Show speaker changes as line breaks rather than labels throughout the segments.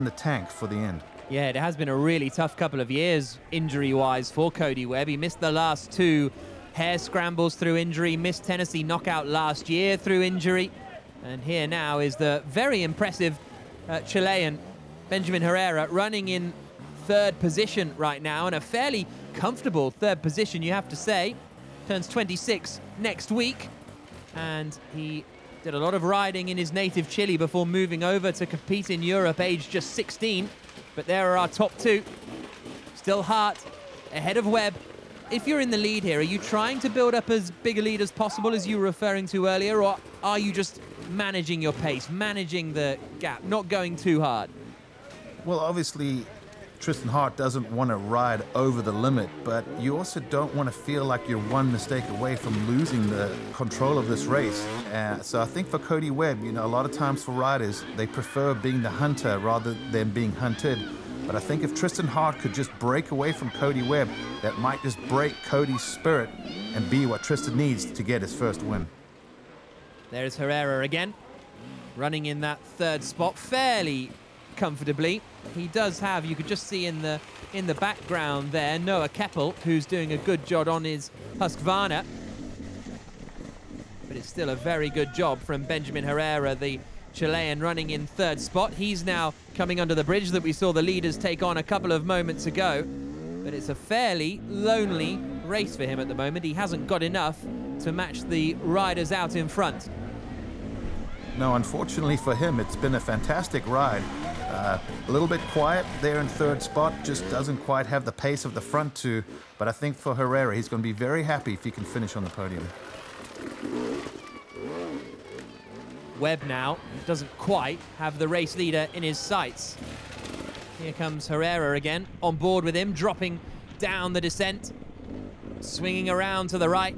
in the tank for the end.
Yeah, it has been a really tough couple of years injury-wise for Cody Webb. He missed the last two hare scrambles through injury, missed Tennessee knockout last year through injury. And here now is the very impressive Chilean, Benjamin Herrera, running in third position right now, and a fairly comfortable third position, you have to say. Turns 26 next week, and he did a lot of riding in his native Chile before moving over to compete in Europe, aged just 16. But there are our top two. Still Hart ahead of Webb. If you're in the lead here, are you trying to build up as big a lead as possible, as you were referring to earlier, or are you just managing your pace, managing the gap, not going too hard?
Well, obviously, Tristan Hart doesn't want to ride over the limit, but you also don't want to feel like you're one mistake away from losing the control of this race. So I think for Cody Webb, a lot of times for riders, they prefer being the hunter rather than being hunted. But I think if Tristan Hart could just break away from Cody Webb, that might just break Cody's spirit and be what Tristan needs to get his first win.
There's Herrera again, running in that third spot fairly comfortably. He does have, you could just see in the background there, Noah Keppel, who's doing a good job on his Husqvarna. But it's still a very good job from Benjamin Herrera, the Chilean, running in third spot. He's now coming under the bridge that we saw the leaders take on a couple of moments ago. But it's a fairly lonely race for him at the moment. He hasn't got enough to match the riders out in front.
No, unfortunately for him, it's been a fantastic ride. A little bit quiet there in third spot, just doesn't quite have the pace of the front two. But I think for Herrera, he's going to be very happy if he can finish on the podium.
Webb now doesn't quite have the race leader in his sights. Here comes Herrera again, on board with him, dropping down the descent, swinging around to the right.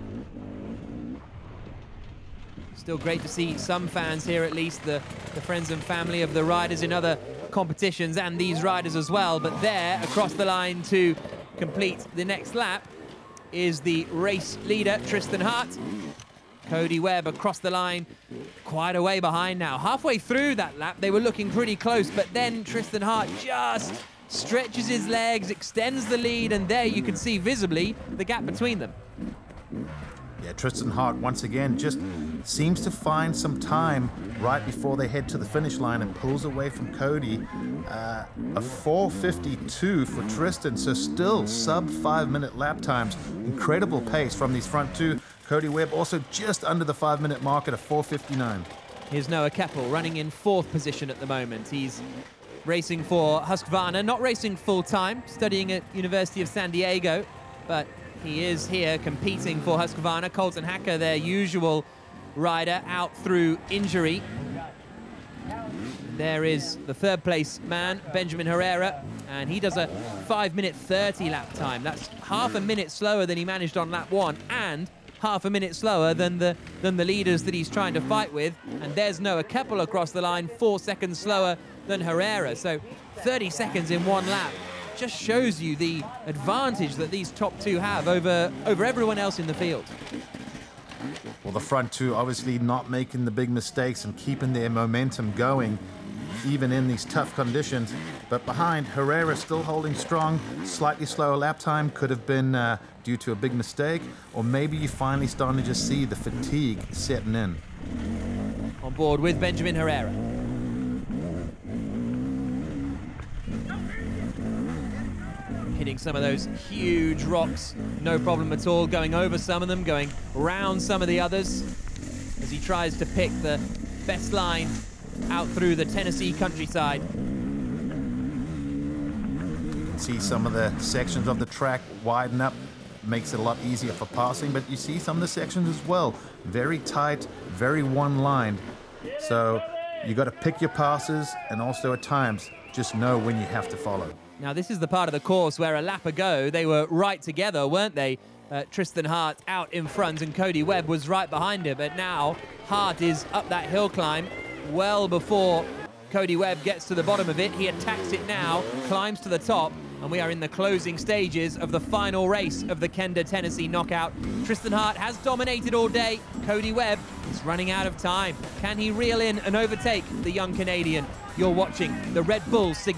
Still great to see some fans here, at least the friends and family of the riders in other competitions, and these riders as well. But there, across the line to complete the next lap, is the race leader, Tristan Hart. Cody Webb across the line, quite a way behind now. Halfway through that lap, they were looking pretty close, but then Tristan Hart just stretches his legs, extends the lead, and there you can see visibly the gap between them.
Yeah, Tristan Hart, once again, just seems to find some time right before they head to the finish line and pulls away from Cody. A 4:52 for Tristan, so still sub 5-minute lap times. Incredible pace from these front two. Cody Webb also just under the 5-minute mark at a 4:59.
Here's Noah Keppel running in fourth position at the moment. He's racing for Husqvarna, not racing full-time, studying at University of San Diego, but he is here competing for Husqvarna. Colton Hacker, their usual rider, out through injury. There is the third place man, Benjamin Herrera, and he does a 5-minute 30 lap time. That's half a minute slower than he managed on lap one, and half a minute slower than the leaders that he's trying to fight with. And there's Noah Keppel across the line, 4 seconds slower than Herrera. So 30 seconds in one lap just shows you the advantage that these top two have over everyone else in the field.
Well, the front two obviously not making the big mistakes and keeping their momentum going, even in these tough conditions. But behind, Herrera still holding strong. Slightly slower lap time could have been due to a big mistake, or maybe you finally starting to just see the fatigue setting in.
On board with Benjamin Herrera. Hitting some of those huge rocks, no problem at all, going over some of them, going round some of the others, as he tries to pick the best line out through the Tennessee countryside.
You can see some of the sections of the track widen up, makes it a lot easier for passing, but you see some of the sections as well, very tight, very one-lined. So you got to pick your passes, and also at times just know when you have to follow.
Now, this is the part of the course where a lap ago they were right together, weren't they? Tristan Hart out in front and Cody Webb was right behind him. But now Hart is up that hill climb well before Cody Webb gets to the bottom of it. He attacks it now, climbs to the top, and we are in the closing stages of the final race of the Kenda Tennessee Knockout. Tristan Hart has dominated all day. Cody Webb is running out of time. Can he reel in and overtake the young Canadian? You're watching the Red Bull Signal.